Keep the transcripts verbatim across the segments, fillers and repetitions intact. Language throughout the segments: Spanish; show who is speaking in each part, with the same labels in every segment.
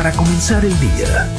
Speaker 1: para comenzar el día.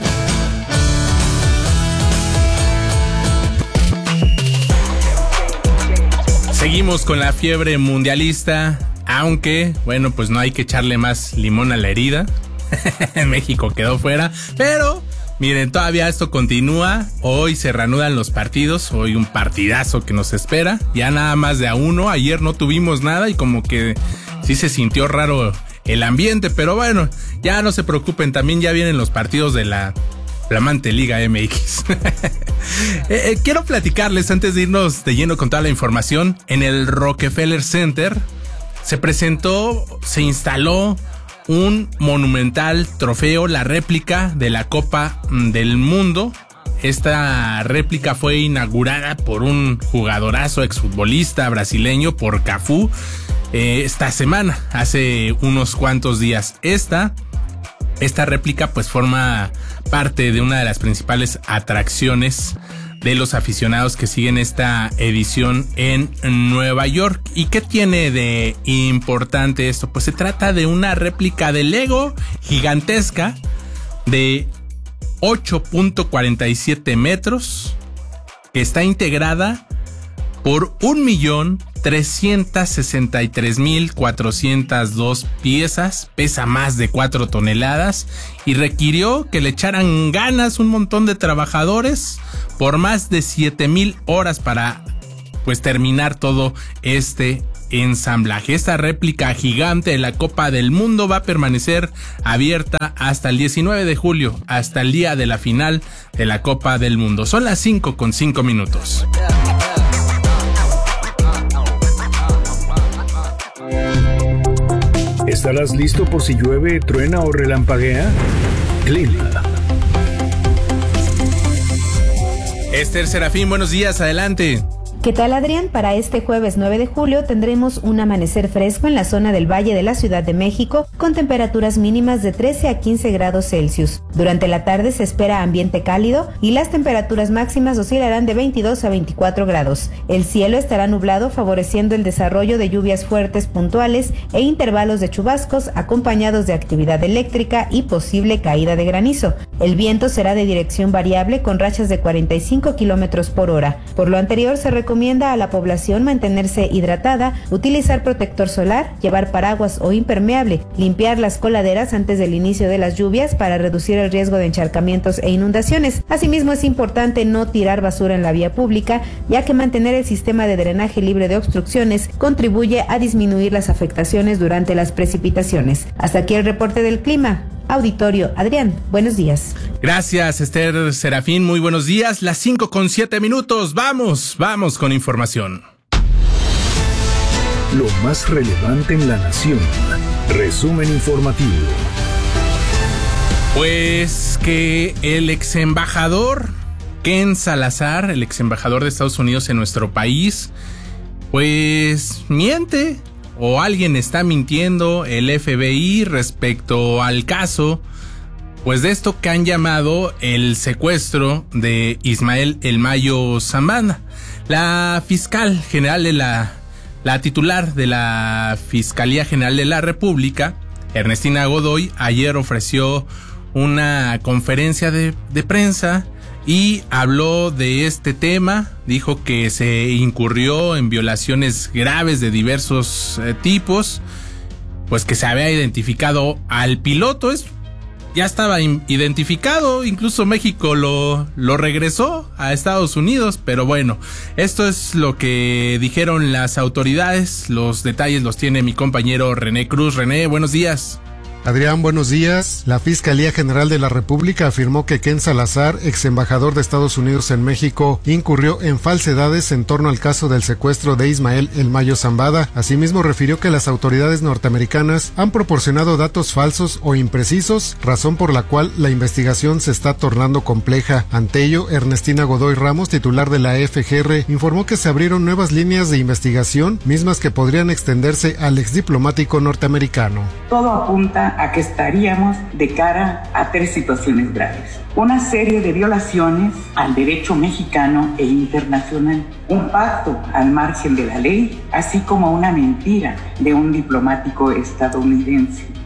Speaker 2: Seguimos con la fiebre mundialista, aunque, bueno, pues no hay que echarle más limón a la herida. México quedó fuera, pero miren, todavía esto continúa. Hoy se reanudan los partidos, hoy un partidazo que nos espera. Ya nada más de a uno, ayer no tuvimos nada y como que sí se sintió raro el ambiente, pero bueno, ya no se preocupen, también ya vienen los partidos de la flamante Liga M X. eh, eh, quiero platicarles antes de irnos de lleno con toda la información. En el Rockefeller Center se presentó, se instaló un monumental trofeo, la réplica de la Copa del Mundo. Esta réplica fue inaugurada por un jugadorazo exfutbolista brasileño, por Cafú, eh, esta semana, hace unos cuantos días. Esta, esta réplica pues forma parte de una de las principales atracciones de los aficionados que siguen esta edición en Nueva York. ¿Y qué tiene de importante esto? Pues se trata de una réplica de Lego gigantesca de ocho punto cuarenta y siete metros, que está integrada por un millón trescientas sesenta y tres mil cuatrocientas dos piezas, pesa más de cuatro toneladas y requirió que le echaran ganas un montón de trabajadores por más de siete mil horas para pues terminar todo este ensamblaje. Esta réplica gigante de la Copa del Mundo va a permanecer abierta hasta el diecinueve de julio, hasta el día de la final de la Copa del Mundo. Son las cinco con cinco minutos.
Speaker 1: ¿Estarás listo por si llueve, truena o relampaguea? Clima.
Speaker 2: Esther Serafín, buenos días, adelante.
Speaker 3: ¿Qué tal, Adrián? Para este jueves nueve de julio tendremos un amanecer fresco en la zona del Valle de la Ciudad de México, con temperaturas mínimas de trece a quince grados Celsius. Durante la tarde se espera ambiente cálido y las temperaturas máximas oscilarán de veintidós a veinticuatro grados. El cielo estará nublado, favoreciendo el desarrollo de lluvias fuertes puntuales e intervalos de chubascos acompañados de actividad eléctrica y posible caída de granizo. El viento será de dirección variable con rachas de cuarenta y cinco kilómetros por hora. Por lo anterior, se recomienda a la población mantenerse hidratada, utilizar protector solar, llevar paraguas o impermeable, limpiar las coladeras antes del inicio de las lluvias para reducir el riesgo de encharcamientos e inundaciones. Asimismo, es importante no tirar basura en la vía pública, ya que mantener el sistema de drenaje libre de obstrucciones contribuye a disminuir las afectaciones durante las precipitaciones. Hasta aquí el reporte del clima. Auditorio, Adrián, buenos días.
Speaker 2: Gracias, Esther Serafín, muy buenos días. Las cinco con siete minutos, vamos, vamos con información.
Speaker 1: Lo más relevante en la nación. Resumen informativo.
Speaker 2: Pues que el ex embajador Ken Salazar, el ex embajador de Estados Unidos en nuestro país, pues miente. O alguien está mintiendo, el F B I, respecto al caso, pues de esto que han llamado el secuestro de Ismael El Mayo Zambada. La fiscal general de la, la titular de la Fiscalía General de la República, Ernestina Godoy, ayer ofreció una conferencia de, de prensa y habló de este tema. Dijo que se incurrió en violaciones graves de diversos eh, tipos, pues que se había identificado al piloto. Es, ya estaba in, identificado, incluso México lo, lo regresó a Estados Unidos, pero bueno, esto es lo que dijeron las autoridades. Los detalles los tiene mi compañero René Cruz. René, buenos días.
Speaker 4: Adrián, buenos días. La Fiscalía General de la República afirmó que Ken Salazar, ex embajador de Estados Unidos en México, incurrió en falsedades en torno al caso del secuestro de Ismael El Mayo Zambada. Asimismo, refirió que las autoridades norteamericanas han proporcionado datos falsos o imprecisos, razón por la cual la investigación se está tornando compleja. Ante ello, Ernestina Godoy Ramos, titular de la F G R, informó que se abrieron nuevas líneas de investigación, mismas que podrían extenderse al exdiplomático norteamericano.
Speaker 5: Todo apunta a que estaríamos de cara a tres situaciones graves. Una serie de violaciones al derecho mexicano e internacional, un pacto al margen de la ley, así como una mentira de un diplomático estadounidense.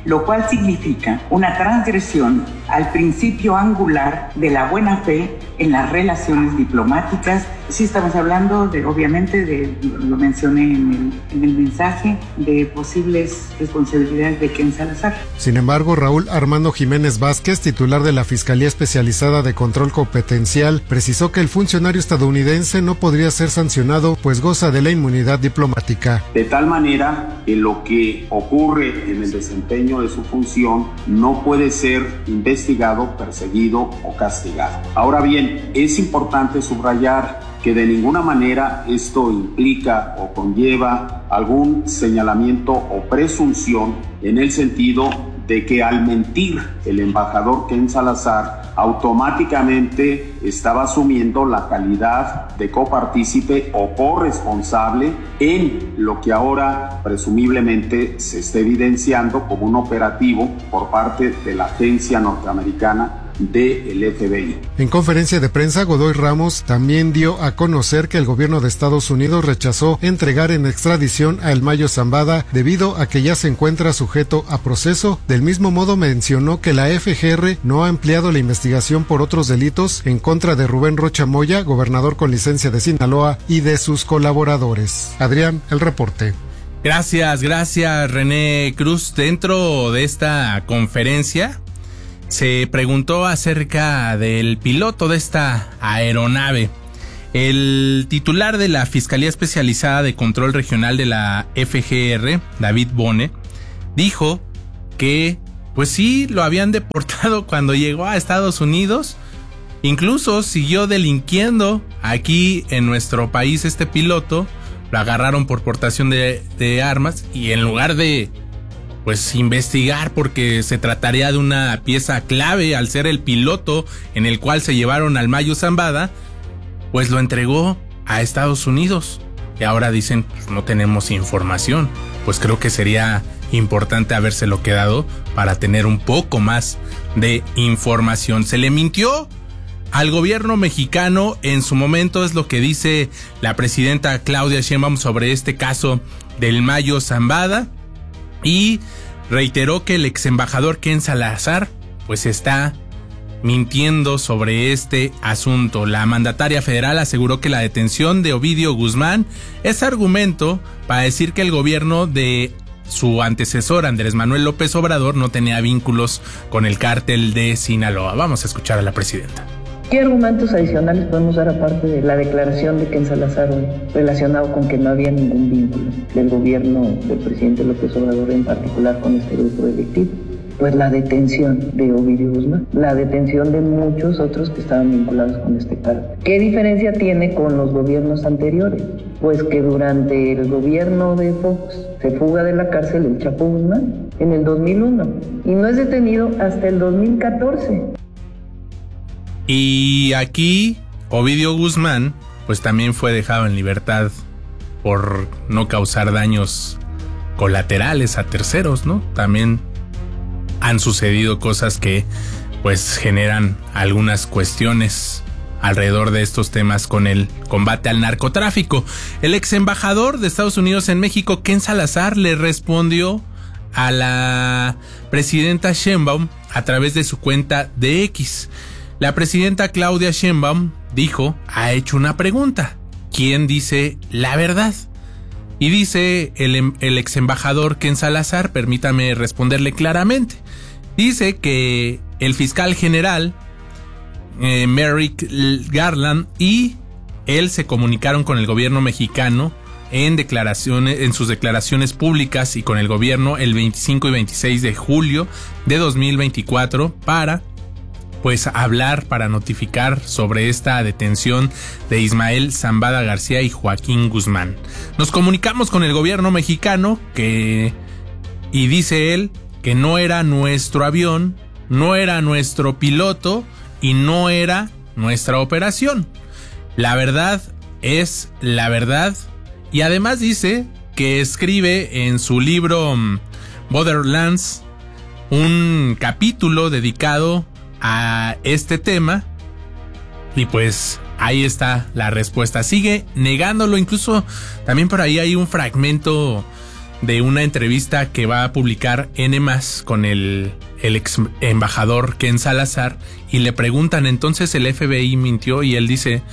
Speaker 5: lo cual significa una transgresión al principio angular de la buena fe en las relaciones diplomáticas. Sí estamos hablando, de, obviamente, de, lo mencioné en el, en el mensaje, de posibles responsabilidades de Ken Salazar.
Speaker 4: Sin embargo, Raúl Armando Jiménez Vázquez, titular de la Fiscalía Especializada de Control Competencial, precisó que el funcionario estadounidense no podría ser sancionado, pues goza de la inmunidad diplomática.
Speaker 6: De tal manera que lo que ocurre en el desempeño de su función no puede ser investigado, perseguido o castigado. Ahora bien, es importante subrayar que de ninguna manera esto implica o conlleva algún señalamiento o presunción en el sentido de que al mentir el embajador Ken Salazar automáticamente estaba asumiendo la calidad de copartícipe o corresponsable en lo que ahora presumiblemente se está evidenciando como un operativo por parte de la agencia norteamericana del F B I.
Speaker 4: En conferencia de prensa, Godoy Ramos también dio a conocer que el gobierno de Estados Unidos rechazó entregar en extradición a El Mayo Zambada debido a que ya se encuentra sujeto a proceso. Del mismo modo, mencionó que la F G R no ha ampliado la investigación por otros delitos en contra de Rubén Rocha Moya, gobernador con licencia de Sinaloa, y de sus colaboradores. Adrián, el reporte.
Speaker 2: Gracias, gracias René Cruz. Dentro de esta conferencia se preguntó acerca del piloto de esta aeronave. El titular de la Fiscalía Especializada de Control Regional de la F G R, David Bone, dijo que pues sí, lo habían deportado cuando llegó a Estados Unidos. Incluso siguió delinquiendo aquí en nuestro país este piloto. Lo agarraron por portación de, de armas y en lugar de pues investigar, porque se trataría de una pieza clave al ser el piloto en el cual se llevaron al Mayo Zambada, pues lo entregó a Estados Unidos. Y ahora dicen, pues no tenemos información. Pues creo que sería importante habérselo quedado para tener un poco más de información. Se le mintió al gobierno mexicano en su momento, es lo que dice la presidenta Claudia Sheinbaum sobre este caso del Mayo Zambada. Y reiteró que el ex embajador Ken Salazar pues está mintiendo sobre este asunto. La mandataria federal aseguró que la detención de Ovidio Guzmán es argumento para decir que el gobierno de su antecesor Andrés Manuel López Obrador no tenía vínculos con el cártel de Sinaloa. Vamos a escuchar a la presidenta.
Speaker 7: ¿Qué argumentos adicionales podemos dar aparte de la declaración de Ken Salazar hoy, relacionado con que no había ningún vínculo del gobierno del presidente López Obrador en particular con este grupo delictivo? Pues la detención de Ovidio Guzmán, la detención de muchos otros que estaban vinculados con este cártel. ¿Qué diferencia tiene con los gobiernos anteriores? Pues que durante el gobierno de Fox se fuga de la cárcel el Chapo Guzmán en el dos mil uno y no es detenido hasta el dos mil catorce.
Speaker 2: Y aquí Ovidio Guzmán pues también fue dejado en libertad por no causar daños colaterales a terceros, ¿no? También han sucedido cosas que pues generan algunas cuestiones alrededor de estos temas con el combate al narcotráfico. El ex embajador de Estados Unidos en México, Ken Salazar, le respondió a la presidenta Sheinbaum a través de su cuenta de X. La presidenta Claudia Sheinbaum dijo, ha hecho una pregunta. ¿Quién dice la verdad? Y dice el, el ex embajador Ken Salazar, permítame responderle claramente. Dice que el fiscal general eh, Merrick Garland y él se comunicaron con el gobierno mexicano en declaraciones, en sus declaraciones públicas y con el gobierno el veinticinco y veintiséis de julio de dos mil veinticuatro para pues hablar, para notificar sobre esta detención de Ismael Zambada García y Joaquín Guzmán. Nos comunicamos con el gobierno mexicano que, y dice él, que no era nuestro avión, no era nuestro piloto y no era nuestra operación. La verdad es la verdad. Y además dice que escribe en su libro Borderlands un capítulo dedicado a este tema. Y pues ahí está la respuesta. Sigue negándolo. Incluso también por ahí hay un fragmento de una entrevista que va a publicar N más con el, el ex embajador Ken Salazar, y le preguntan, entonces el F B I mintió, y él dice,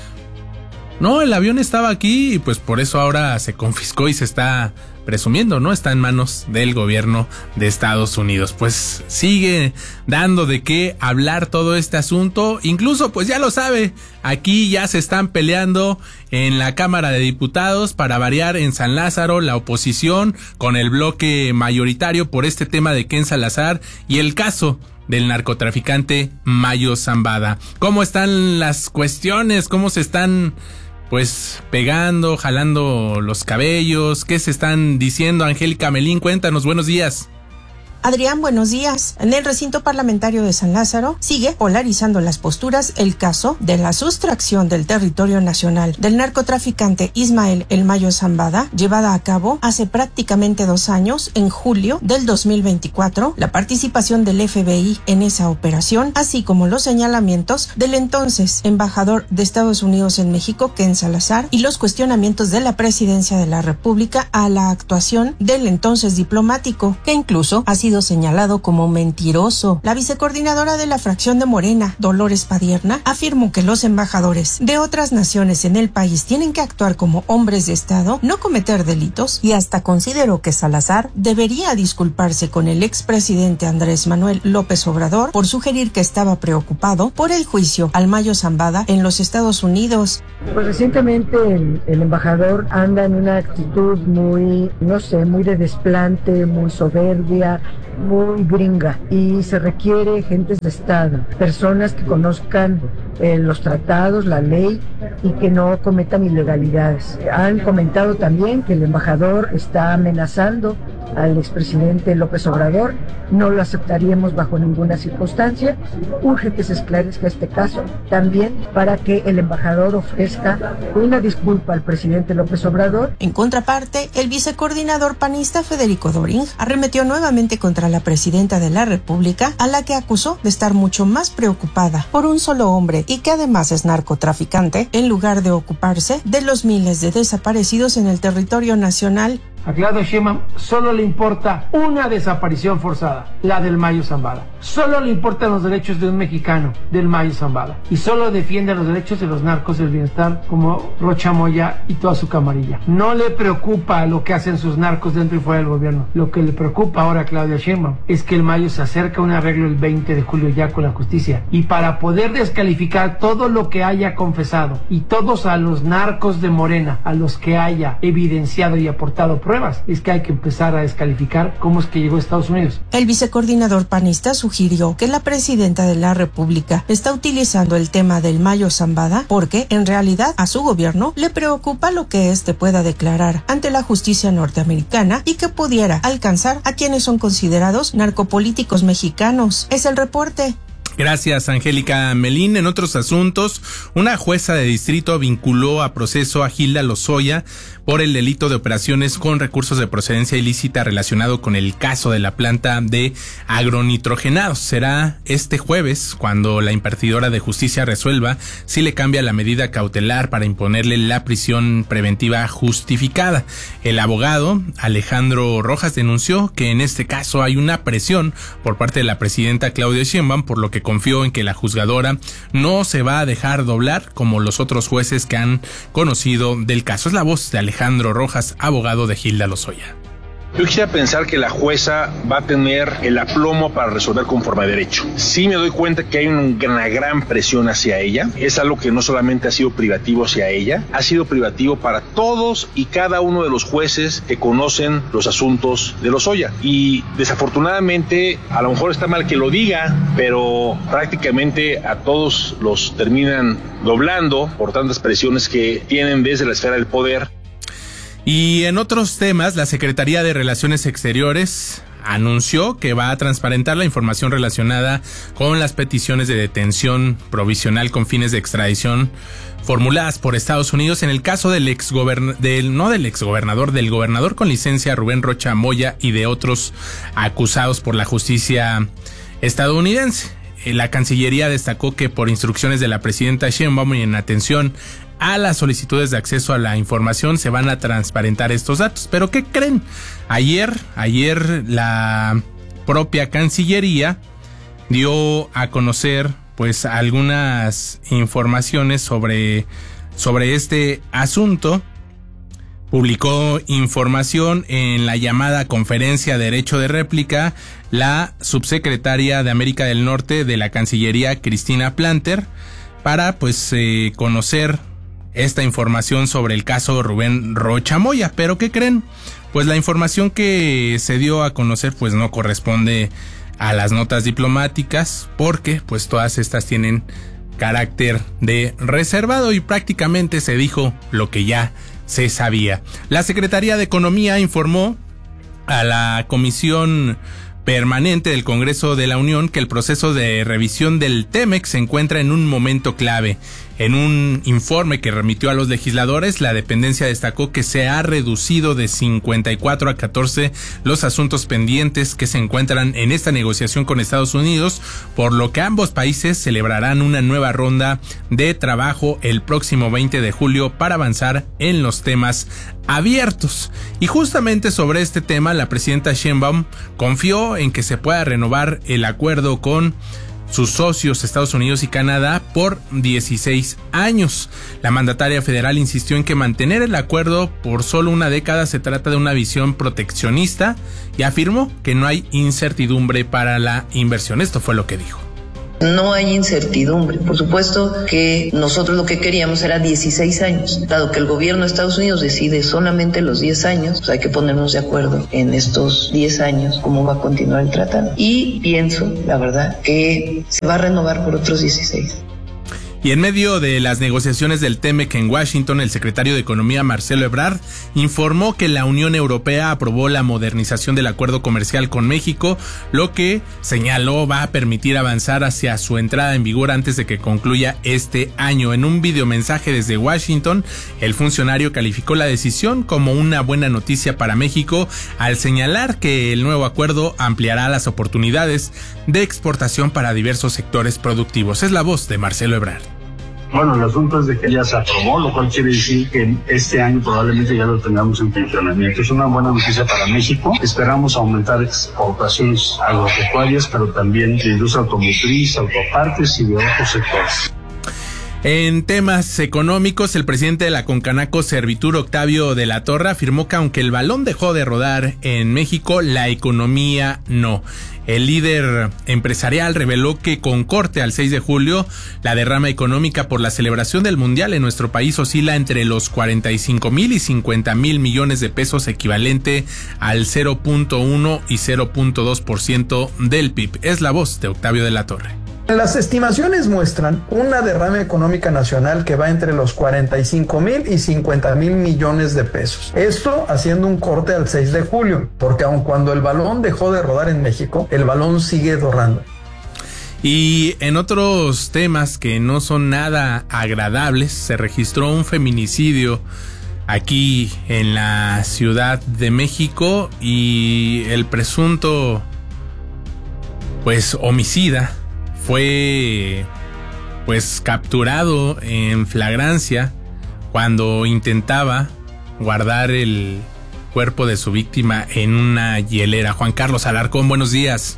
Speaker 2: no, el avión estaba aquí y pues por eso ahora se confiscó y se está presumiendo, ¿no? Está en manos del gobierno de Estados Unidos. Pues sigue dando de qué hablar todo este asunto. Incluso, pues ya lo sabe, aquí ya se están peleando en la Cámara de Diputados, para variar, en San Lázaro, la oposición con el bloque mayoritario por este tema de Ken Salazar y el caso del narcotraficante Mayo Zambada. ¿Cómo están las cuestiones? ¿Cómo se están pues pegando, jalando los cabellos? ¿Qué se están diciendo? Angélica Melín, cuéntanos, buenos días.
Speaker 8: Adrián, buenos días. En el recinto parlamentario de San Lázaro sigue polarizando las posturas el caso de la sustracción del territorio nacional del narcotraficante Ismael El Mayo Zambada, llevada a cabo hace prácticamente dos años, en julio del dos mil veinticuatro, la participación del F B I en esa operación, así como los señalamientos del entonces embajador de Estados Unidos en México, Ken Salazar, y los cuestionamientos de la presidencia de la República a la actuación del entonces diplomático, que incluso ha sido señalado como mentiroso. La vicecoordinadora de la fracción de Morena, Dolores Padierna, afirmó que los embajadores de otras naciones en el país tienen que actuar como hombres de Estado, no cometer delitos, y hasta consideró que Salazar debería disculparse con el expresidente Andrés Manuel López Obrador por sugerir que estaba preocupado por el juicio al Mayo Zambada en los Estados Unidos.
Speaker 9: Pues recientemente el, el embajador anda en una actitud muy, no sé, muy de desplante, muy soberbia, muy gringa, y se requiere gentes de Estado, personas que conozcan eh, los tratados, la ley, y que no cometan ilegalidades. Han comentado también que el embajador está amenazando al expresidente López Obrador. No lo aceptaríamos bajo ninguna circunstancia. Urge que se esclarezca este caso también para que el embajador ofrezca una disculpa al presidente López Obrador.
Speaker 8: En contraparte, el vicecoordinador panista Federico Doring arremetió nuevamente contra la presidenta de la República, a la que acusó de estar mucho más preocupada por un solo hombre y que además es narcotraficante, en lugar de ocuparse de los miles de desaparecidos en el territorio nacional.
Speaker 10: A Claudia Sheinbaum solo le importa una desaparición forzada, la del Mayo Zambada. Solo le importan los derechos de un mexicano, del Mayo Zambada. Y solo defiende los derechos de los narcos del bienestar como Rocha Moya y toda su camarilla. No le preocupa lo que hacen sus narcos dentro y fuera del gobierno. Lo que le preocupa ahora a Claudia Sheinbaum es que el Mayo se acerca a un arreglo el veinte de julio ya con la justicia. Y para poder descalificar todo lo que haya confesado y todos a los narcos de Morena, a los que haya evidenciado y aportado pruebas, es que hay que empezar a descalificar cómo es que llegó a Estados Unidos.
Speaker 8: El vicecoordinador panista sugirió que la presidenta de la República está utilizando el tema del Mayo Zambada porque en realidad a su gobierno le preocupa lo que éste pueda declarar ante la justicia norteamericana y que pudiera alcanzar a quienes son considerados narcopolíticos mexicanos. Es el reporte.
Speaker 2: Gracias, Angélica Melín. En otros asuntos, una jueza de distrito vinculó a proceso a Hilda Lozoya por el delito de operaciones con recursos de procedencia ilícita relacionado con el caso de la planta de agronitrogenados. Será este jueves cuando la impartidora de justicia resuelva si le cambia la medida cautelar para imponerle la prisión preventiva justificada. El abogado Alejandro Rojas denunció que en este caso hay una presión por parte de la presidenta Claudia Sheinbaum, por lo que confió en que la juzgadora no se va a dejar doblar como los otros jueces que han conocido del caso. Es la voz de Alejandro Rojas, abogado de Hilda Lozoya.
Speaker 11: Yo quisiera pensar que la jueza va a tener el aplomo para resolver conforme a derecho. Sí me doy cuenta que hay una gran presión hacia ella. Es algo que no solamente ha sido privativo hacia ella, ha sido privativo para todos y cada uno de los jueces que conocen los asuntos de Lozoya. Y desafortunadamente, a lo mejor está mal que lo diga, pero prácticamente a todos los terminan doblando por tantas presiones que tienen desde la esfera del poder.
Speaker 2: Y en otros temas, la Secretaría de Relaciones Exteriores anunció que va a transparentar la información relacionada con las peticiones de detención provisional con fines de extradición formuladas por Estados Unidos en el caso del exgobernador, del, no del exgobernador, del gobernador con licencia Rubén Rocha Moya y de otros acusados por la justicia estadounidense. la Cancillería destacó que por instrucciones de la presidenta Sheinbaum y en atención a las solicitudes de acceso a la información se van a transparentar estos datos. ¿Pero qué creen? Ayer, ayer la propia Cancillería dio a conocer pues algunas informaciones sobre, sobre este asunto. Publicó información en la llamada Conferencia de Derecho de Réplica la subsecretaria de América del Norte de la Cancillería, Cristina Planter, para pues eh, conocer esta información sobre el caso Rubén Rocha Moya. ¿Pero qué creen? Pues la información que se dio a conocer pues no corresponde a las notas diplomáticas, porque pues todas estas tienen carácter de reservado y prácticamente se dijo lo que ya se sabía. La Secretaría de Economía informó a la Comisión Permanente del Congreso de la Unión que el proceso de revisión del TEMEC se encuentra en un momento clave. En un informe que remitió a los legisladores, la dependencia destacó que se ha reducido de cincuenta y cuatro a catorce los asuntos pendientes que se encuentran en esta negociación con Estados Unidos, por lo que ambos países celebrarán una nueva ronda de trabajo el próximo veinte de julio para avanzar en los temas abiertos. Y justamente sobre este tema, la presidenta Sheinbaum confió en que se pueda renovar el acuerdo con sus socios Estados Unidos y Canadá por dieciséis años. La mandataria federal insistió en que mantener el acuerdo por solo una década se trata de una visión proteccionista y afirmó que no hay incertidumbre para la inversión. Esto fue lo que dijo.
Speaker 7: No hay incertidumbre. Por supuesto que nosotros lo que queríamos era dieciséis años. Dado que el gobierno de Estados Unidos decide solamente los diez años, pues hay que ponernos de acuerdo en estos diez años cómo va a continuar el tratado. Y pienso, la verdad, que se va a renovar por otros dieciséis.
Speaker 2: Y en medio de las negociaciones del TEMEC en Washington, el secretario de Economía, Marcelo Ebrard, informó que la Unión Europea aprobó la modernización del acuerdo comercial con México, lo que señaló va a permitir avanzar hacia su entrada en vigor antes de que concluya este año. En un videomensaje desde Washington, el funcionario calificó la decisión como una buena noticia para México, al señalar que el nuevo acuerdo ampliará las oportunidades de exportación para diversos sectores productivos. Es la voz de Marcelo Ebrard.
Speaker 12: Bueno, el asunto es de que ya se aprobó, lo cual quiere decir que este año probablemente ya lo tengamos en funcionamiento. Es una buena noticia para México. Esperamos aumentar exportaciones agropecuarias, pero también de industria automotriz, autopartes y de otros sectores.
Speaker 2: En temas económicos, el presidente de la Concanaco, Servitur, Octavio de la Torre, afirmó que aunque el balón dejó de rodar en México, la economía no. El líder empresarial reveló que con corte al seis de julio, la derrama económica por la celebración del Mundial en nuestro país oscila entre los cuarenta y cinco mil y cincuenta mil millones de pesos, equivalente al cero punto uno y cero punto dos por ciento del P I B. Es la voz de Octavio de la Torre.
Speaker 13: Las estimaciones muestran una derrama económica nacional que va entre los cuarenta y cinco mil y cincuenta mil millones de pesos. Esto haciendo un corte al seis de julio, porque aun cuando el balón dejó de rodar en México, el balón sigue rodando.
Speaker 2: Y en otros temas que no son nada agradables, se registró un feminicidio aquí en la Ciudad de México y el presunto, pues, homicida fue pues capturado en flagrancia cuando intentaba guardar el cuerpo de su víctima en una hielera. Juan Carlos Alarcón, buenos días.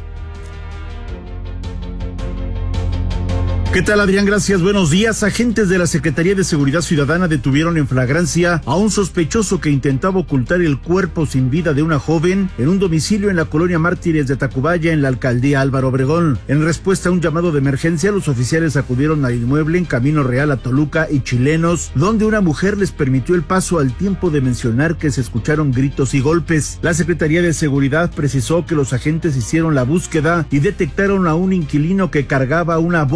Speaker 14: ¿Qué tal, Adrián? Gracias, buenos días. Agentes de la Secretaría de Seguridad Ciudadana detuvieron en flagrancia a un sospechoso que intentaba ocultar el cuerpo sin vida de una joven en un domicilio en la colonia Mártires de Tacubaya, en la alcaldía Álvaro Obregón. En respuesta a un llamado de emergencia, los oficiales acudieron al inmueble en Camino Real a Toluca y Chilenos, donde una mujer les permitió el paso al tiempo de mencionar que se escucharon gritos y golpes. La Secretaría de Seguridad precisó que los agentes hicieron la búsqueda y detectaron a un inquilino que cargaba una bolsa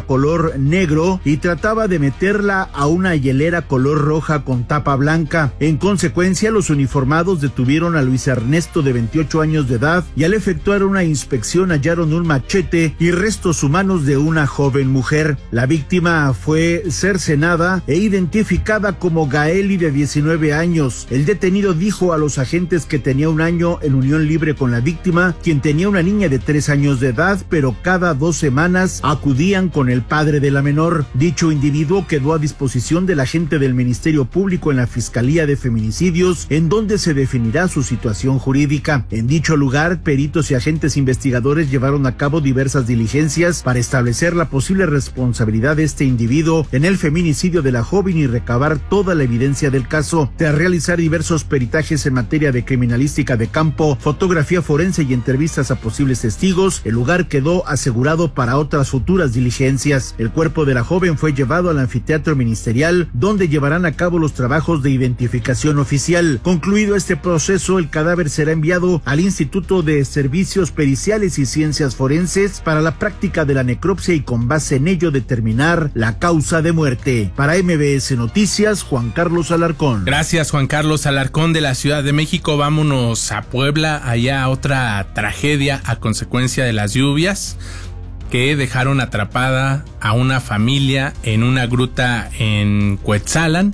Speaker 14: color negro y trataba de meterla a una hielera color roja con tapa blanca. En consecuencia, los uniformados detuvieron a Luis Ernesto, de veintiocho años de edad, y al efectuar una inspección hallaron un machete y restos humanos de una joven mujer. La víctima fue cercenada e identificada como Gaeli, de diecinueve años. El detenido dijo a los agentes que tenía un año en unión libre con la víctima, quien tenía una niña de tres años de edad, pero cada dos semanas acudían con el padre de la menor. Dicho individuo quedó a disposición del agente del Ministerio Público en la Fiscalía de Feminicidios, en donde se definirá su situación jurídica. En dicho lugar, peritos y agentes investigadores llevaron a cabo diversas diligencias para establecer la posible responsabilidad de este individuo en el feminicidio de la joven y recabar toda la evidencia del caso. Tras realizar diversos peritajes en materia de criminalística de campo, fotografía forense y entrevistas a posibles testigos, el lugar quedó asegurado para otras futuras diligencias. El cuerpo de la joven fue llevado al anfiteatro ministerial, donde llevarán a cabo los trabajos de identificación oficial. Concluido este proceso, el cadáver será enviado al Instituto de Servicios Periciales y Ciencias Forenses para la práctica de la necropsia y con base en ello determinar la causa de muerte. Para M B S Noticias, Juan Carlos Alarcón.
Speaker 2: Gracias, Juan Carlos Alarcón de la Ciudad de México. Vámonos a Puebla, allá otra tragedia a consecuencia de las lluvias que dejaron atrapada a una familia en una gruta en Cuetzalan.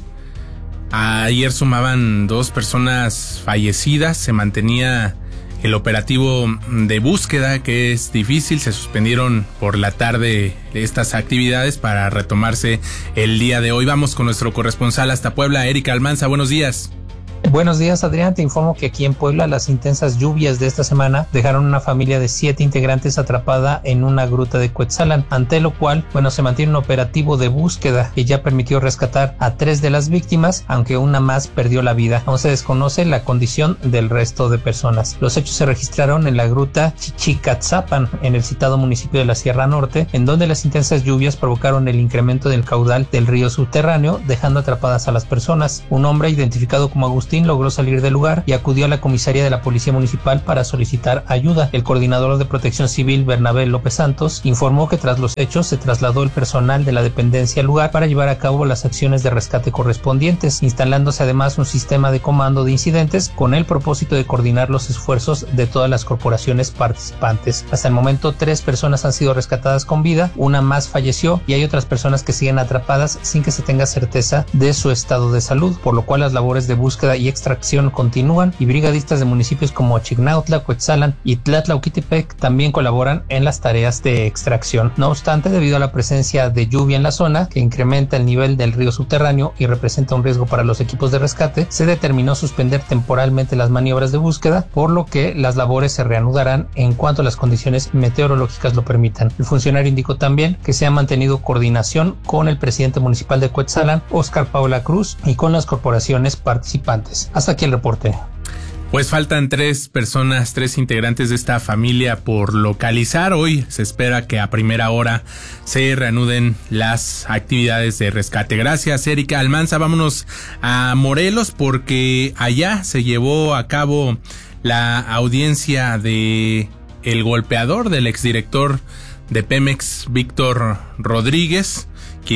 Speaker 2: Ayer sumaban dos personas fallecidas, se mantenía el operativo de búsqueda, que es difícil. Se suspendieron por la tarde estas actividades para retomarse el día de hoy. Vamos con nuestro corresponsal hasta Puebla, Erika Almanza. Buenos días.
Speaker 15: Buenos días, Adrián. Te informo que aquí en Puebla las intensas lluvias de esta semana dejaron una familia de siete integrantes atrapada en una gruta de Cuetzalan, ante lo cual, bueno, se mantiene un operativo de búsqueda que ya permitió rescatar a tres de las víctimas, aunque una más perdió la vida. Aún se desconoce la condición del resto de personas. Los hechos se registraron en la gruta Chichicatzapan, en el citado municipio de la Sierra Norte, en donde las intensas lluvias provocaron el incremento del caudal del río subterráneo, dejando atrapadas a las personas. Un hombre identificado como Agustín logró salir del lugar y acudió a la comisaría de la Policía Municipal para solicitar ayuda. El coordinador de Protección Civil, Bernabé López Santos, informó que tras los hechos se trasladó el personal de la dependencia al lugar para llevar a cabo las acciones de rescate correspondientes, instalándose además un sistema de comando de incidentes con el propósito de coordinar los esfuerzos de todas las corporaciones participantes. Hasta el momento, tres personas han sido rescatadas con vida, una más falleció y hay otras personas que siguen atrapadas sin que se tenga certeza de su estado de salud, por lo cual las labores de búsqueda y extracción continúan y brigadistas de municipios como Chignautla, Cuetzalan y Tlatlauquitepec también colaboran en las tareas de extracción. No obstante, debido a la presencia de lluvia en la zona, que incrementa el nivel del río subterráneo y representa un riesgo para los equipos de rescate, se determinó suspender temporalmente las maniobras de búsqueda, por lo que las labores se reanudarán en cuanto las condiciones meteorológicas lo permitan. El funcionario indicó también que se ha mantenido coordinación con el presidente municipal de Cuetzalan, Óscar Paula Cruz, y con las corporaciones participantes. Hasta aquí el reporte.
Speaker 2: Pues faltan tres personas, tres integrantes de esta familia por localizar. Hoy se espera que a primera hora se reanuden las actividades de rescate. Gracias, Erika Almanza. Vámonos a Morelos, porque allá se llevó a cabo la audiencia de el golpeador del exdirector de Pemex, Víctor Rodríguez,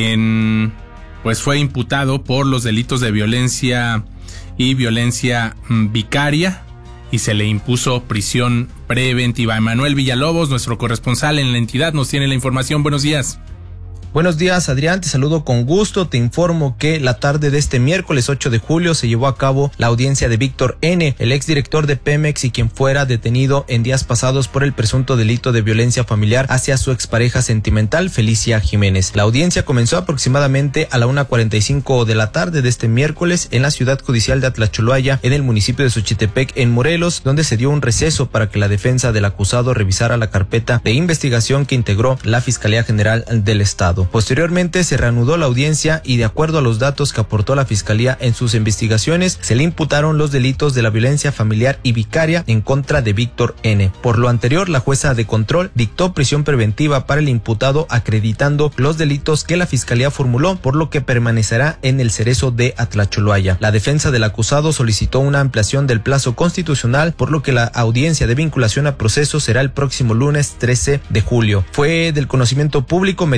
Speaker 2: quien pues fue imputado por los delitos de violencia y violencia vicaria, y se le impuso prisión preventiva. Emanuel Villalobos, nuestro corresponsal en la entidad, nos tiene la información. Buenos días.
Speaker 16: Buenos días, Adrián, te saludo con gusto. Te informo que la tarde de este miércoles ocho de julio se llevó a cabo la audiencia de Víctor N., el exdirector de Pemex y quien fuera detenido en días pasados por el presunto delito de violencia familiar hacia su expareja sentimental, Felicia Jiménez. La audiencia comenzó aproximadamente a la una cuarenta y cinco de la tarde de este miércoles en la ciudad judicial de Atlacholoaya, en el municipio de Xochitepec, en Morelos, donde se dio un receso para que la defensa del acusado revisara la carpeta de investigación que integró la Fiscalía General del Estado. Posteriormente se reanudó la audiencia y, de acuerdo a los datos que aportó la Fiscalía en sus investigaciones, se le imputaron los delitos de la violencia familiar y vicaria en contra de Víctor N. Por lo anterior, la jueza de control dictó prisión preventiva para el imputado, acreditando los delitos que la Fiscalía formuló, por lo que permanecerá en el cerezo de Atlacholoaya. La defensa del acusado solicitó una ampliación del plazo constitucional, por lo que la audiencia de vinculación a proceso será el próximo lunes trece de julio. Fue del conocimiento público mediante un comunicado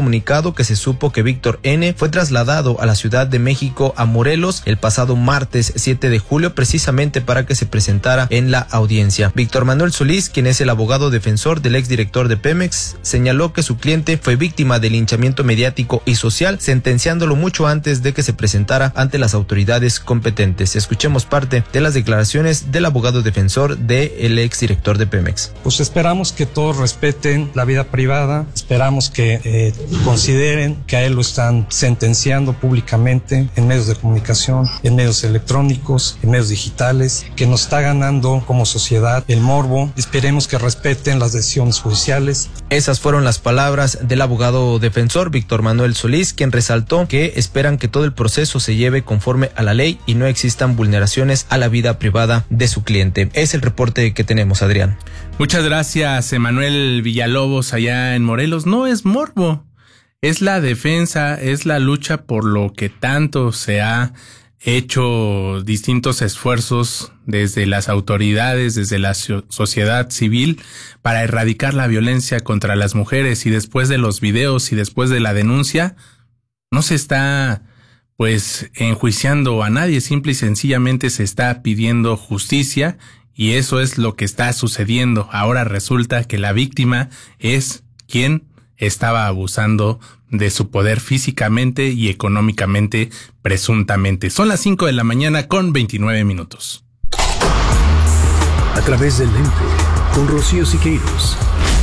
Speaker 16: comunicado que se supo que Víctor N. fue trasladado a la Ciudad de México, a Morelos, el pasado martes siete de julio, precisamente para que se presentara en la audiencia. Víctor Manuel Solís, quien es el abogado defensor del exdirector de Pemex, señaló que su cliente fue víctima de linchamiento mediático y social, sentenciándolo mucho antes de que se presentara ante las autoridades competentes. Escuchemos parte de las declaraciones del abogado defensor del exdirector de Pemex.
Speaker 17: Pues esperamos que todos respeten la vida privada, esperamos que eh, consideren que a él lo están sentenciando públicamente en medios de comunicación, en medios electrónicos, en medios digitales, que nos está ganando como sociedad el morbo. Esperemos que respeten las decisiones judiciales.
Speaker 16: Esas fueron las palabras del abogado defensor Víctor Manuel Solís, quien resaltó que esperan que todo el proceso se lleve conforme a la ley y no existan vulneraciones a la vida privada de su cliente. Es el reporte que tenemos, Adrián.
Speaker 2: Muchas gracias, Emanuel Villalobos, allá en Morelos. No es morbo, es la defensa, es la lucha por lo que tanto se ha hecho distintos esfuerzos desde las autoridades, desde la sociedad civil, para erradicar la violencia contra las mujeres. Y después de los videos y después de la denuncia, no se está pues enjuiciando a nadie, simple y sencillamente se está pidiendo justicia, y eso es lo que está sucediendo. Ahora resulta que la víctima es quien estaba abusando de su poder físicamente y económicamente, presuntamente. Son las cinco de la mañana con veintinueve minutos.
Speaker 1: A través del lente, con Rocío Siqueiros.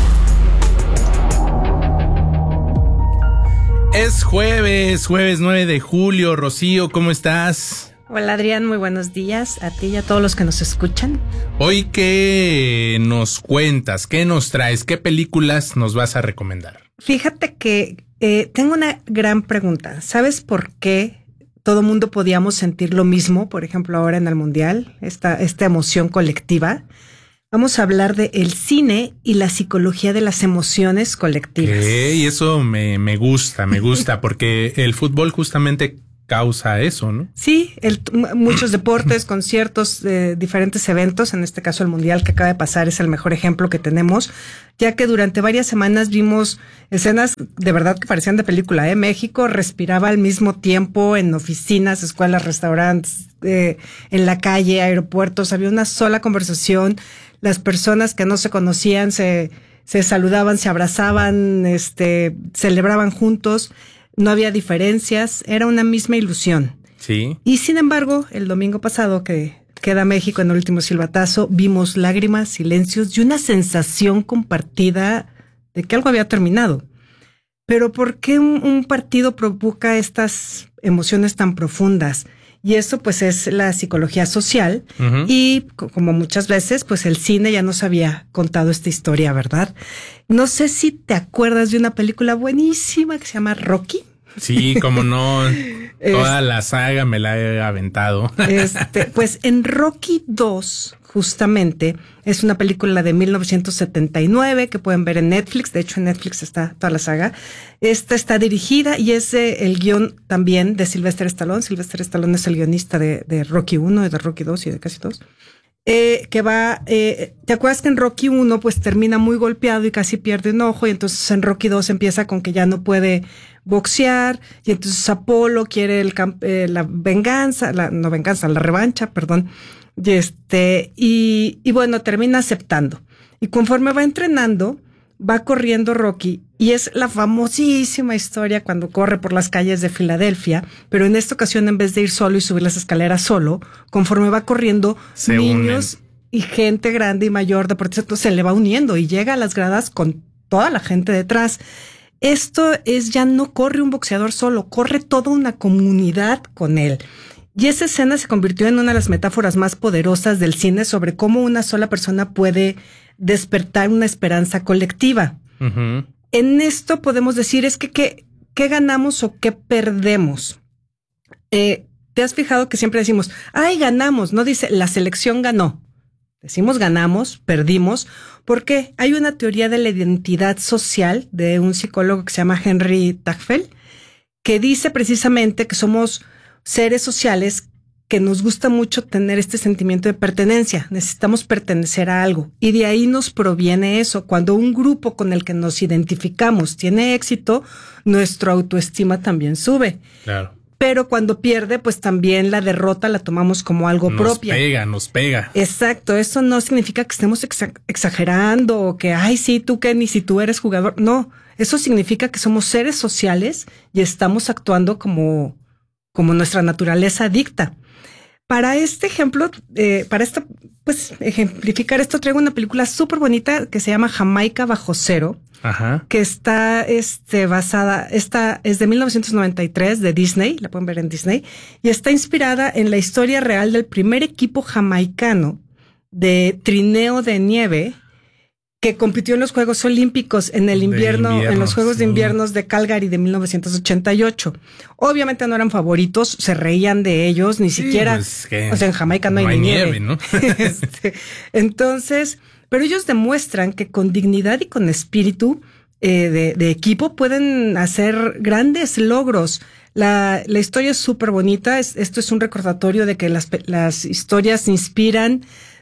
Speaker 2: Es jueves, jueves nueve de julio. Rocío, ¿cómo estás?
Speaker 18: Hola Adrián, muy buenos días a ti y a todos los que nos escuchan.
Speaker 2: Hoy, ¿qué nos cuentas? ¿Qué nos traes? ¿Qué películas nos vas a recomendar?
Speaker 18: Fíjate que eh, tengo una gran pregunta. ¿Sabes por qué todo mundo podíamos sentir lo mismo, por ejemplo, ahora en el Mundial? Esta, esta emoción colectiva. Vamos a hablar de el cine y la psicología de las emociones colectivas.
Speaker 2: Okay, y eso me, me gusta, me gusta, porque el fútbol justamente causa eso, ¿no?
Speaker 18: Sí, el, muchos deportes, conciertos, eh, diferentes eventos, en este caso el Mundial que acaba de pasar es el mejor ejemplo que tenemos, ya que durante varias semanas vimos escenas de verdad que parecían de película, ¿eh? México respiraba al mismo tiempo en oficinas, escuelas, restaurantes, eh, en la calle, aeropuertos, había una sola conversación, las personas que no se conocían se, se saludaban, se abrazaban, este, celebraban juntos. No había diferencias, era una misma ilusión.
Speaker 2: Sí.
Speaker 18: Y sin embargo, el domingo pasado que queda México en el último silbatazo, vimos lágrimas, silencios y una sensación compartida de que algo había terminado. Pero ¿por qué un, un partido provoca estas emociones tan profundas? Y eso pues es la psicología social. Uh-huh. Y como muchas veces, pues el cine ya nos había contado esta historia, ¿verdad? No sé si te acuerdas de una película buenísima que se llama Rocky.
Speaker 2: Sí, como no, toda la saga me la he aventado.
Speaker 18: Este, pues en Rocky dos, justamente, es una película de mil novecientos setenta y nueve que pueden ver en Netflix. De hecho, en Netflix está toda la saga. Esta está dirigida y es eh, el guión también de Sylvester Stallone. Sylvester Stallone es el guionista de, de Rocky uno, de Rocky dos y de casi todos. Eh, que va, eh, ¿te acuerdas que en Rocky uno pues termina muy golpeado y casi pierde un ojo? Y entonces en Rocky dos empieza con que ya no puede boxear, y entonces Apolo quiere el, eh, la venganza, la, no venganza, la revancha, perdón. Y este, y, y bueno, termina aceptando. Y conforme va entrenando, va corriendo Rocky, y es la famosísima historia cuando corre por las calles de Filadelfia, pero en esta ocasión, en vez de ir solo y subir las escaleras solo, conforme va corriendo, se niños unen. Y gente grande y mayor, deportistas, se le va uniendo y llega a las gradas con toda la gente detrás. Esto es, ya no corre un boxeador solo, corre toda una comunidad con él. Y esa escena se convirtió en una de las metáforas más poderosas del cine sobre cómo una sola persona puede despertar una esperanza colectiva. Uh-huh. En esto podemos decir es que ¿qué, qué ganamos o qué perdemos? Eh, ¿Te has fijado que siempre decimos, ay, ganamos? No dice, la selección ganó. Decimos ganamos, perdimos, porque hay una teoría de la identidad social de un psicólogo que se llama Henry Tagfel, que dice precisamente que somos seres sociales que nos gusta mucho tener este sentimiento de pertenencia. Necesitamos pertenecer a algo. Y de ahí nos proviene eso. Cuando un grupo con el que nos identificamos tiene éxito, nuestra autoestima también sube.
Speaker 2: Claro.
Speaker 18: Pero cuando pierde, pues también la derrota la tomamos como algo
Speaker 2: nos
Speaker 18: propia.
Speaker 2: Nos pega, nos pega.
Speaker 18: Exacto. Eso no significa que estemos exa- exagerando o que, ay, sí, tú que ni si tú eres jugador. No, eso significa que somos seres sociales y estamos actuando como, como nuestra naturaleza dicta. Para este ejemplo, eh, para esto, pues ejemplificar esto, traigo una película súper bonita que se llama Jamaica bajo cero.
Speaker 2: Ajá.
Speaker 18: Que está este, basada, esta es de mil novecientos noventa y tres de Disney, la pueden ver en Disney, y está inspirada en la historia real del primer equipo jamaicano de trineo de nieve que compitió en los Juegos Olímpicos en el invierno, invierno en los Juegos sí. de Inviernos de Calgary de mil novecientos ochenta y ocho. Obviamente no eran favoritos, se reían de ellos, ni sí, siquiera, pues que o sea, en Jamaica no, no hay, hay nieve, nieve ¿no? este, entonces, pero ellos demuestran que con dignidad y con espíritu eh, de, de equipo pueden hacer grandes logros. La, la historia es súper bonita, es, esto es un recordatorio de que las, las historias inspiran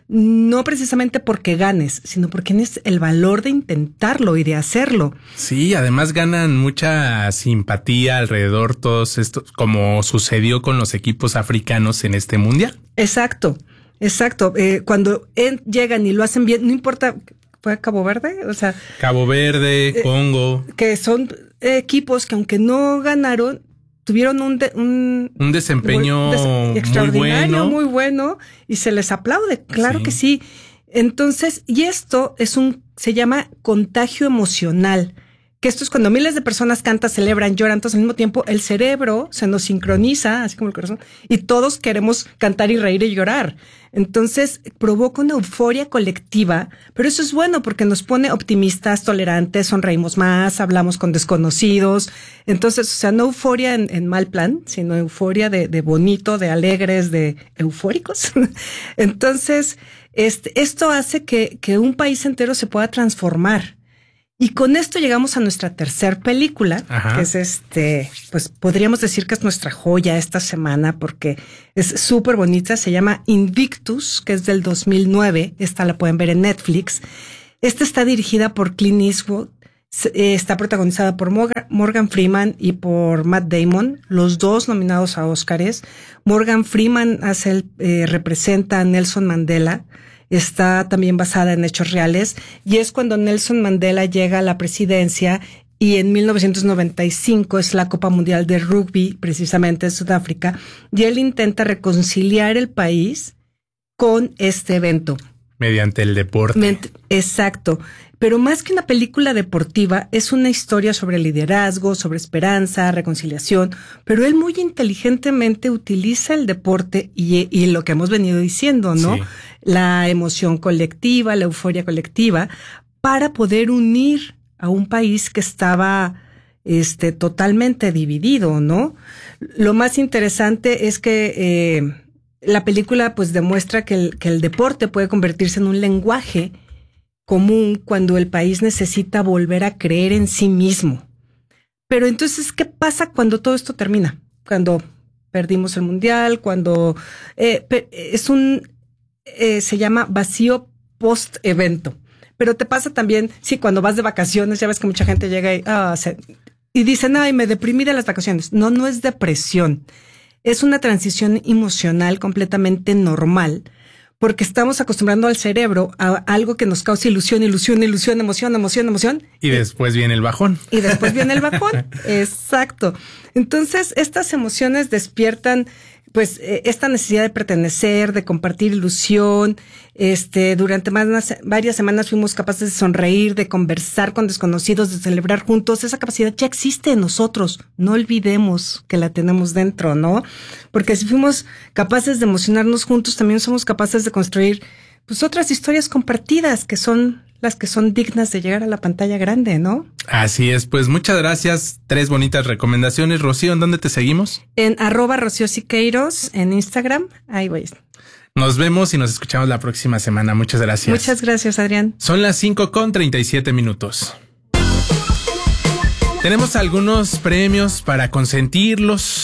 Speaker 18: no precisamente porque ganes, sino porque tienes el valor de intentarlo y de hacerlo.
Speaker 2: Sí, además ganan mucha simpatía alrededor todos estos, como sucedió con los equipos africanos en este mundial.
Speaker 18: Exacto, exacto. Eh, cuando en, llegan y lo hacen bien, no importa, ¿fue Cabo Verde? O sea,
Speaker 2: Cabo Verde, eh, Congo.
Speaker 18: Que son eh, equipos que aunque no ganaron, tuvieron un, de, un,
Speaker 2: un desempeño
Speaker 18: muy, des, extraordinario,
Speaker 2: muy bueno.
Speaker 18: muy bueno, y se les aplaude, claro sí. que sí. Entonces, y esto es un, se llama contagio emocional, que esto es cuando miles de personas cantan, celebran, lloran, entonces al mismo tiempo el cerebro se nos sincroniza, así como el corazón, y todos queremos cantar y reír y llorar. Entonces provoca una euforia colectiva, pero eso es bueno porque nos pone optimistas, tolerantes, sonreímos más, hablamos con desconocidos. Entonces, o sea, no euforia en, en mal plan, sino euforia de, de bonito, de alegres, de eufóricos. Entonces, este, esto hace que, que un país entero se pueda transformar. Y con esto llegamos a nuestra tercer película, Ajá. que es este, pues podríamos decir que es nuestra joya esta semana porque es súper bonita, se llama Invictus, que es del dos mil nueve, esta la pueden ver en Netflix. Esta está dirigida por Clint Eastwood, está protagonizada por Morgan Freeman y por Matt Damon, los dos nominados a Óscares. Morgan Freeman hace el, eh, representa a Nelson Mandela. Está también basada en hechos reales y es cuando Nelson Mandela llega a la presidencia y en mil novecientos noventa y cinco es la Copa Mundial de Rugby, precisamente en Sudáfrica, y él intenta reconciliar el país con este evento.
Speaker 2: Mediante el deporte.
Speaker 18: Exacto. Pero más que una película deportiva, es una historia sobre liderazgo, sobre esperanza, reconciliación, pero él muy inteligentemente utiliza el deporte y, y lo que hemos venido diciendo, ¿no? Sí. La emoción colectiva, la euforia colectiva, para poder unir a un país que estaba este, totalmente dividido, ¿no? Lo más interesante es que eh, la película pues demuestra que el, que el deporte puede convertirse en un lenguaje común cuando el país necesita volver a creer en sí mismo. Pero entonces, ¿qué pasa cuando todo esto termina? Cuando perdimos el mundial, cuando eh, es un, eh, se llama vacío post-evento. Pero te pasa también, sí, cuando vas de vacaciones, ya ves que mucha gente llega y, ah, se, y dicen, ay, me deprimí de las vacaciones. No, no es depresión. Es una transición emocional completamente normal, porque estamos acostumbrando al cerebro a algo que nos causa ilusión, ilusión, ilusión, emoción, emoción, emoción.
Speaker 2: Y después viene el bajón.
Speaker 18: Y después viene el bajón. Exacto. Entonces, estas emociones despiertan, pues, esta necesidad de pertenecer, de compartir ilusión. Este, durante más, varias semanas fuimos capaces de sonreír, de conversar con desconocidos, de celebrar juntos. Esa capacidad ya existe en nosotros. No olvidemos que la tenemos dentro, ¿no? Porque si fuimos capaces de emocionarnos juntos, también somos capaces de construir, pues, otras historias compartidas que son las que son dignas de llegar a la pantalla grande, ¿no?
Speaker 2: Así es, pues muchas gracias. Tres bonitas recomendaciones. Rocío, ¿en dónde te seguimos?
Speaker 18: En arroba Rocío Siqueiros en Instagram. Ahí voy.
Speaker 2: Nos vemos y nos escuchamos la próxima semana. Muchas gracias.
Speaker 18: Muchas gracias, Adrián.
Speaker 2: Son las cinco con treinta y siete minutos. Tenemos algunos premios para consentirlos,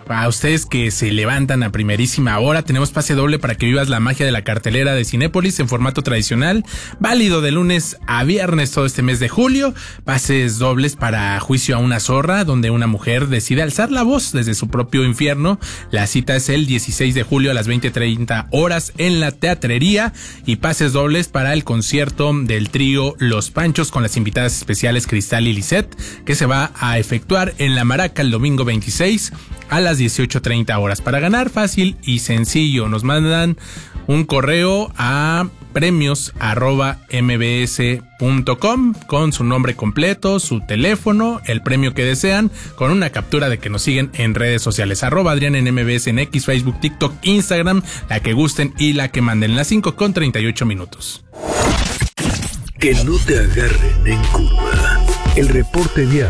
Speaker 2: a ustedes que se levantan a primerísima hora, tenemos pase doble para que vivas la magia de la cartelera de Cinépolis en formato tradicional, válido de lunes a viernes todo este mes de julio. Pases dobles para Juicio a una zorra, donde una mujer decide alzar la voz desde su propio infierno. La cita es el dieciséis de julio a las veinte treinta horas en la Teatrería. Y pases dobles para el concierto del trío Los Panchos con las invitadas especiales Cristal y Lisette, que se va a efectuar en La Maraca el domingo veintiséis a las dieciocho treinta horas. Para ganar, fácil y sencillo, nos mandan un correo a premios arroba mbs punto com con su nombre completo, su teléfono, el premio que desean, con una captura de que nos siguen en redes sociales, arroba Adrián en M B S en X, Facebook, TikTok, Instagram, la que gusten y la que manden. Las cinco con treinta y ocho minutos.
Speaker 1: Que no te agarren en curva. El reporte vial.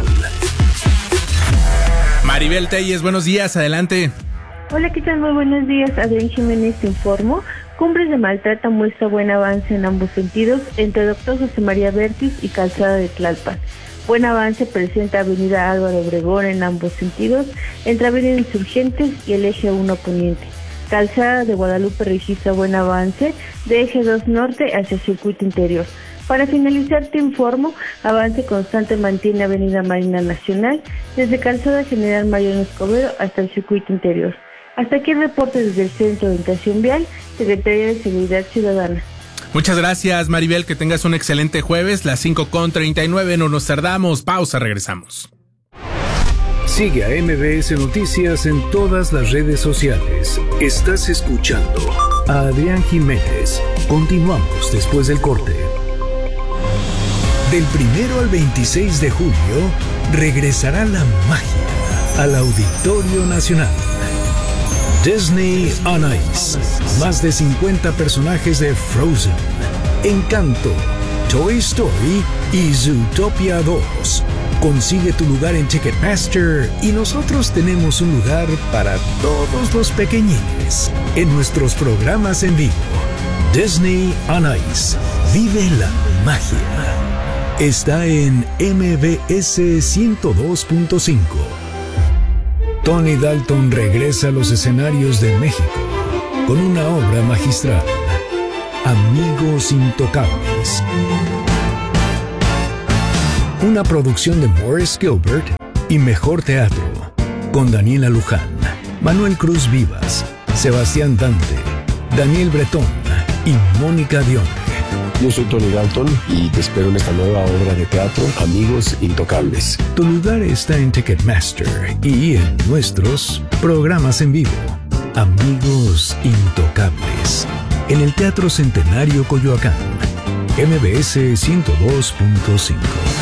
Speaker 2: Maribel Telles, buenos días, adelante.
Speaker 19: Hola, ¿qué tal? Muy buenos días, Adrián Jiménez te informo. Cumbres de Maltrata muestra buen avance en ambos sentidos entre Doctor José María Vértiz y Calzada de Tlalpan. Buen avance presenta Avenida Álvaro Obregón en ambos sentidos, entre Avenida Insurgentes y el Eje uno Poniente. Calzada de Guadalupe registra buen avance de Eje dos Norte hacia el Circuito Interior. Para finalizar, te informo, avance constante mantiene Avenida Marina Nacional desde Calzada General Mariano Escobedo hasta el Circuito Interior. Hasta aquí el reporte desde el Centro de Orientación Vial, Secretaría de Seguridad Ciudadana.
Speaker 2: Muchas gracias, Maribel, que tengas un excelente jueves, las cinco con treinta y nueve, no nos tardamos, pausa, regresamos.
Speaker 1: Sigue a M B S Noticias en todas las redes sociales. Estás escuchando a Adrián Jiménez. Continuamos después del corte. Del primero al veintiséis de julio, regresará la magia al Auditorio Nacional. Disney on Ice. Más de cincuenta personajes de Frozen, Encanto, Toy Story y Zootopia dos. Consigue tu lugar en Ticketmaster y nosotros tenemos un lugar para todos los pequeñines en nuestros programas en vivo. Disney on Ice. Vive la magia. Está en M B S ciento dos punto cinco. Tony Dalton regresa a los escenarios de México con una obra magistral, Amigos Intocables. Una producción de Morris Gilbert y Mejor Teatro, con Daniela Luján, Manuel Cruz Vivas, Sebastián Dante, Daniel Bretón y Mónica Dionne.
Speaker 20: Yo soy Tony Dalton y te espero en esta nueva obra de teatro, Amigos Intocables.
Speaker 1: Tu lugar está en Ticketmaster y en nuestros programas en vivo. Amigos Intocables. En el Teatro Centenario Coyoacán. M B S ciento dos punto cinco.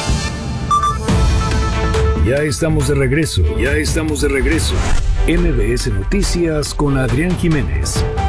Speaker 1: Ya estamos de regreso, ya estamos de regreso. M B S Noticias con Adrián Jiménez.